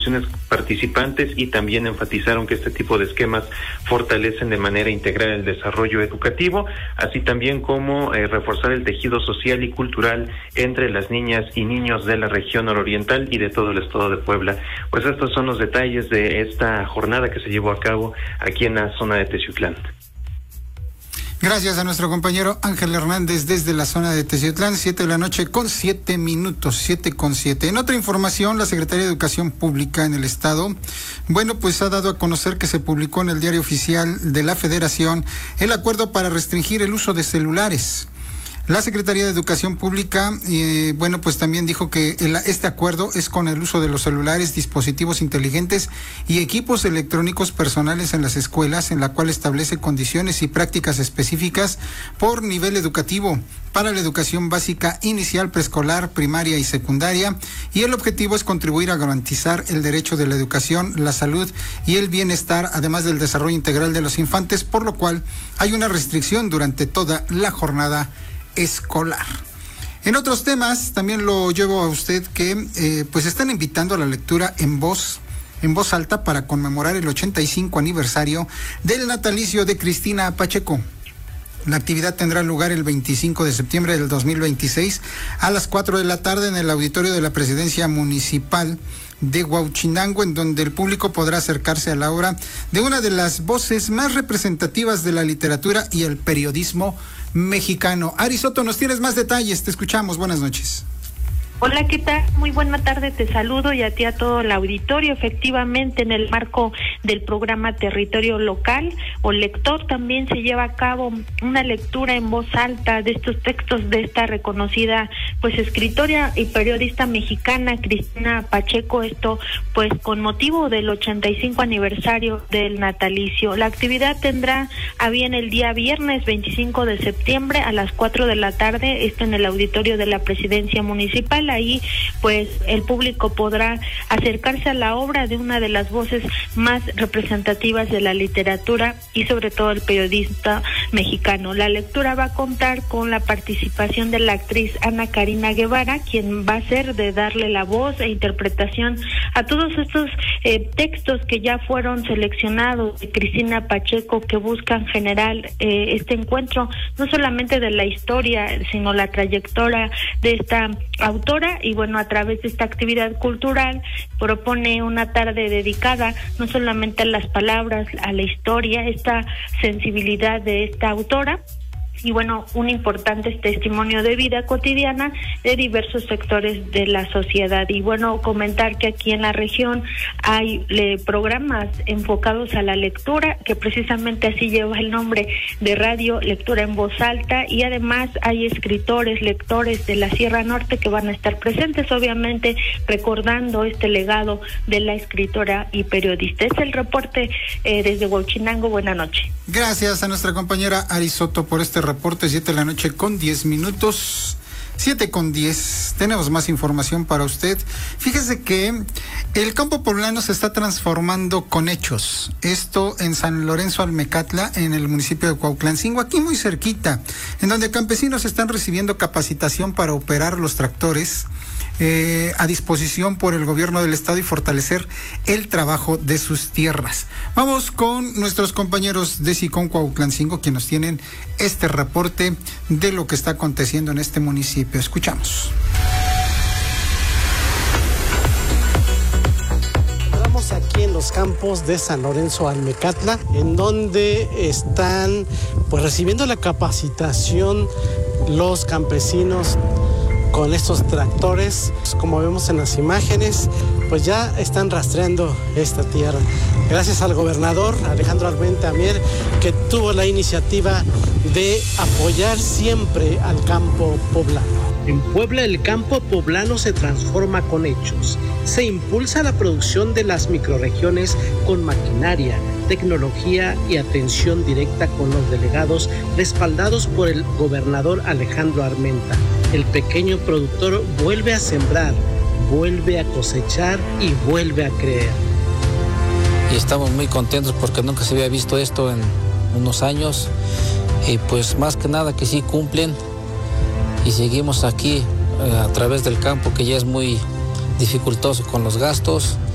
participantes, y también enfatizaron que este tipo de esquemas fortalecen de manera integral el desarrollo educativo, así también como reforzar el tejido social y cultural entre las niñas y niños de la región nororiental y de todo el estado de Puebla. Pues estos son los detalles de esta jornada que se llevó a cabo aquí en la zona de Teciutlán. Gracias a nuestro compañero Ángel Hernández desde la zona de Teciutlán, 7:07 p.m, 7:07. En otra información, la Secretaría de Educación Pública en el Estado, pues ha dado a conocer que se publicó en el Diario Oficial de la Federación el acuerdo para restringir el uso de celulares. La Secretaría de Educación Pública, pues también dijo que este acuerdo es con el uso de los celulares, dispositivos inteligentes y equipos electrónicos personales en las escuelas, en la cual establece condiciones y prácticas específicas por nivel educativo para la educación básica inicial, preescolar, primaria y secundaria, y el objetivo es contribuir a garantizar el derecho de la educación, la salud y el bienestar, además del desarrollo integral de los infantes, por lo cual hay una restricción durante toda la jornada escolar. En otros temas, también lo llevo a usted que están invitando a la lectura en voz alta para conmemorar el 85 aniversario del natalicio de Cristina Pacheco. La actividad tendrá lugar el 25 de septiembre del 2026 a las 4 de la tarde en el auditorio de la Presidencia Municipal de Huauchinango, en donde el público podrá acercarse a la obra de una de las voces más representativas de la literatura y el periodismo mexicano. Ari Soto, nos tienes más detalles, te escuchamos, buenas noches. Hola, ¿qué tal? Muy buena tarde, te saludo y a ti a todo el auditorio. Efectivamente, en el marco del programa Territorio Local o Lector también se lleva a cabo una lectura en voz alta de estos textos de esta reconocida escritora y periodista mexicana Cristina Pacheco, esto con motivo del 85 aniversario del natalicio. La actividad tendrá a bien el día viernes 25 de septiembre a las 4 de la tarde, esto en el auditorio de la Presidencia Municipal. Ahí el público podrá acercarse a la obra de una de las voces más representativas de la literatura y sobre todo el periodista mexicano. La lectura va a contar con la participación de la actriz Ana Karina Guevara, quien va a ser de darle la voz e interpretación a todos estos textos que ya fueron seleccionados de Cristina Pacheco, que buscan generar este encuentro no solamente de la historia, sino la trayectoria de esta autora. Y a través de esta actividad cultural propone una tarde dedicada no solamente a las palabras, a la historia, esta sensibilidad de esta autora, y un importante testimonio de vida cotidiana de diversos sectores de la sociedad. Y comentar que aquí en la región hay programas enfocados a la lectura, que precisamente así lleva el nombre de Radio Lectura en Voz Alta, y además hay escritores, lectores de la Sierra Norte que van a estar presentes, obviamente recordando este legado de la escritora y periodista. Es el reporte desde Huauchinango. Buenas noches. Gracias a nuestra compañera Ari Soto por este reporte. 7:10 7:10. Tenemos más información para usted. Fíjese que el campo poblano se está transformando con hechos. Esto en San Lorenzo Almecatla, en el municipio de Cuautlancingo, aquí muy cerquita, en donde campesinos están recibiendo capacitación para operar los tractores a disposición por el gobierno del estado y fortalecer el trabajo de sus tierras. Vamos con nuestros compañeros de SICON Cuautlancingo, quienes nos tienen este reporte de lo que está aconteciendo en este municipio. Escuchamos. Estamos aquí en los campos de San Lorenzo Almecatla, en donde están recibiendo la capacitación los campesinos con estos tractores. Como vemos en las imágenes, ya están rastreando esta tierra. Gracias al gobernador Alejandro Armenta Mier, que tuvo la iniciativa de apoyar siempre al campo poblano. En Puebla, el campo poblano se transforma con hechos. Se impulsa la producción de las microrregiones con maquinaria, tecnología y atención directa con los delegados respaldados por el gobernador Alejandro Armenta. El pequeño productor vuelve a sembrar, vuelve a cosechar y vuelve a creer. Y estamos muy contentos porque nunca se había visto esto en unos años, y más que nada que sí cumplen, y seguimos aquí a través del campo, que ya es muy dificultoso con los gastos,